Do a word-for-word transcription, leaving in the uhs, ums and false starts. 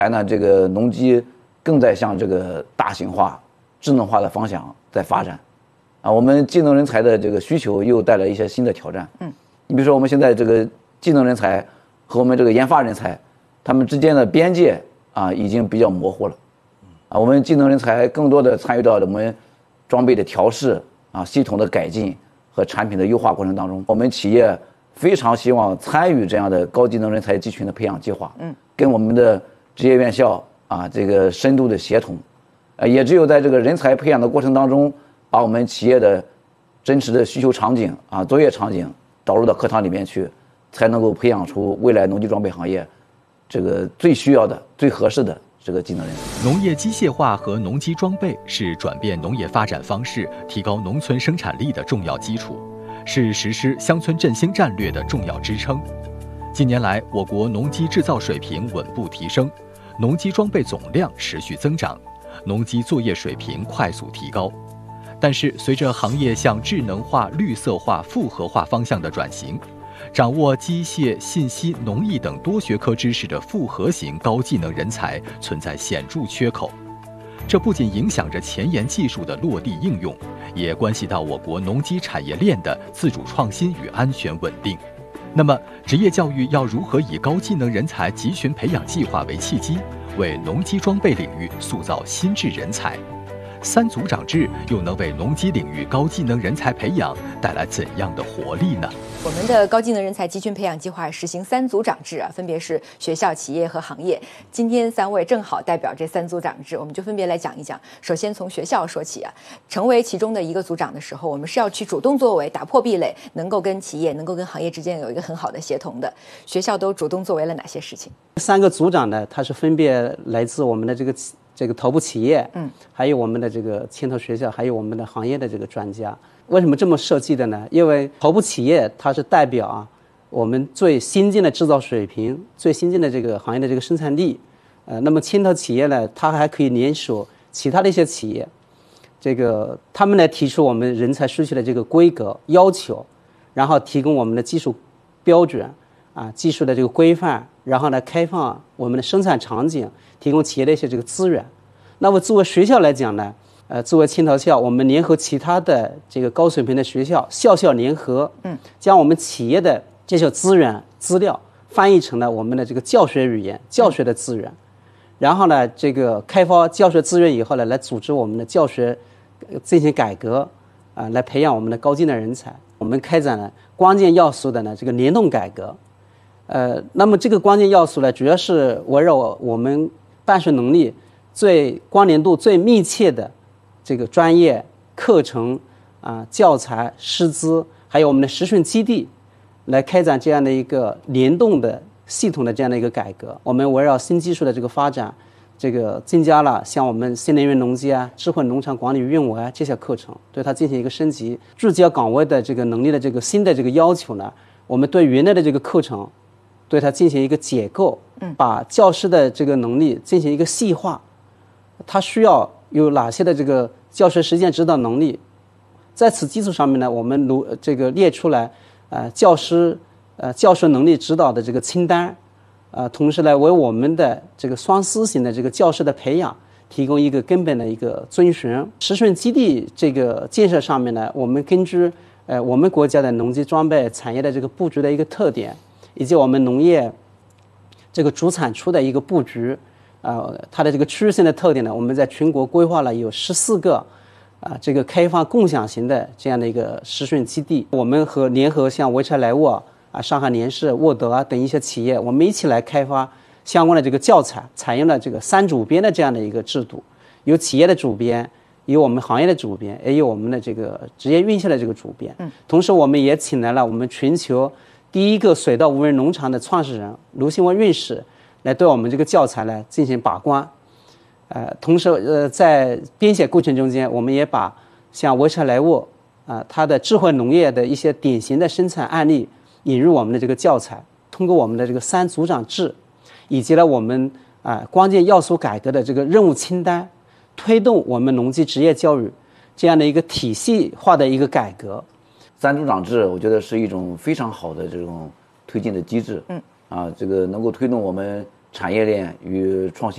来呢，这个农机更在向这个大型化、智能化的方向在发展，啊，我们技能人才的这个需求又带来一些新的挑战。嗯，你比如说我们现在这个技能人才和我们这个研发人才，他们之间的边界啊已经比较模糊了。啊，我们技能人才更多的参与到我们装备的调试啊、系统的改进和产品的优化过程当中。我们企业非常希望参与这样的高技能人才集群的培养计划，嗯，跟我们的职业院校啊这个深度的协同，呃，也只有在这个人才培养的过程当中，把我们企业的真实的需求场景啊、作业场景导入到课堂里面去，才能够培养出未来农机装备行业这个最需要的、最合适的这个技能人才。 农业机械化和农机装备是转变农业发展方式、提高农村生产力的重要基础，是实施乡村振兴战略的重要支撑。近年来，我国农机制造水平稳步提升，农机装备总量持续增长，农机作业水平快速提高。但是，随着行业向智能化、绿色化、复合化方向的转型，掌握机械、信息、农艺等多学科知识的复合型高技能人才存在显著缺口。这不仅影响着前沿技术的落地应用，也关系到我国农机产业链的自主创新与安全稳定。那么，职业教育要如何以高技能人才集群培养计划为契机，为农机装备领域塑造新质人才？三组长制又能为农机领域高技能人才培养带来怎样的活力呢？ 我们的高技能人才集群培养计划实行三组长制啊，分别是学校、企业和行业。今天三位正好代表这三组长制，我们就分别来讲一讲。首先从学校说起啊，成为其中的一个组长的时候，我们是要去主动作为，打破壁垒，能够跟企业、能够跟行业之间有一个很好的协同的。学校都主动作为了哪些事情？ 三个组长呢，他是分别来自我们的这个这个头部企业，嗯，还有我们的这个牵头学校，还有我们的行业的这个专家。为什么这么设计的呢？因为头部企业它是代表啊我们最新进的制造水平、最新进的这个行业的这个生产力，呃，那么牵头企业呢，它还可以联手其他的一些企业，这个他们来提出我们人才需求的这个规格要求，然后提供我们的技术标准啊、技术的这个规范，然后呢开放我们的生产场景，提供企业的一些这个资源。那么作为学校来讲呢，呃，作为牵头校，我们联合其他的这个高水平的学校，校校联合，嗯，将我们企业的这些资源资料翻译成了我们的这个教学语言、教学的资源，然后呢，这个开发教学资源以后呢，来组织我们的教学进行改革，啊、呃，来培养我们的高技能人才。我们开展了关键要素的呢这个联动改革，呃，那么这个关键要素呢，主要是围绕我们办学能力最关联度最密切的这个专业课程啊、呃、教材师资，还有我们的实训基地，来开展这样的一个联动的系统的这样的一个改革。我们围绕新技术的这个发展，这个增加了像我们新能源农机啊、智慧农场管理运维啊这些课程，对它进行一个升级。聚焦岗位的这个能力的这个新的这个要求呢，我们对原来的这个课程，对它进行一个解构，把教师的这个能力进行一个细化，它需要有哪些的这个教学实践指导能力，在此基础上面呢，我们如这个列出来，呃，教师呃教学能力指导的这个清单，呃，同时呢，为我们的这个双思型的这个教师的培养提供一个根本的一个遵循。实训基地这个建设上面呢，我们根据呃我们国家的农机装备产业的这个布局的一个特点，以及我们农业这个主产出的一个布局。呃，它的这个区域性的特点呢，我们在全国规划了有十四个啊、呃，这个开放共享型的这样的一个实训基地。我们和联合像潍柴莱沃啊、上海联视、沃德啊等一些企业，我们一起来开发相关的这个教材，采用了这个三主编的这样的一个制度，有企业的主编，有我们行业的主编，也有我们的这个职业院校的这个主编。嗯，同时我们也请来了我们全球第一个水稻无人农场的创始人卢新文院士，来对我们这个教材呢进行把关，呃，同时呃在编写过程中间，我们也把像潍柴莱沃啊它的智慧农业的一些典型的生产案例引入我们的这个教材，通过我们的这个三组长制，以及呢我们啊、呃、关键要素改革的这个任务清单，推动我们农机职业教育这样的一个体系化的一个改革。 三组长制，我觉得是一种非常好的这种推进的机制。嗯。啊，这个能够推动我们产业链与创新